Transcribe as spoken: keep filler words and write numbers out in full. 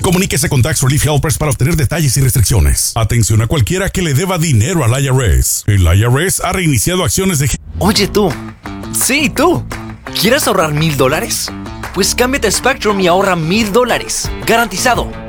Comuníquese con Tax Relief Helpers para obtener detalles y restricciones. Atención a cualquiera que le deba dinero al I R S. El I R S ha reiniciado acciones de... Oye tú, sí tú, ¿quieres ahorrar mil dólares? Pues cámbiate a Spectrum y ahorra mil dólares, garantizado.